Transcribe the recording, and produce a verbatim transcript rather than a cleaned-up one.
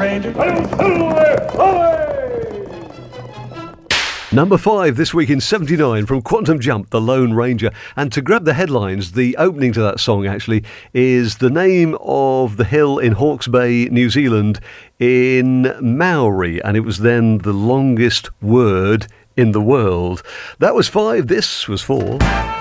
Ranger. Away! Number five this week in seventy-nine from Quantum Jump, The Lone Ranger. And to grab the headlines, the opening to that song actually is the name of the hill in Hawke's Bay, New Zealand, in Maori, and it was then the longest word in the world. That was five, this was four.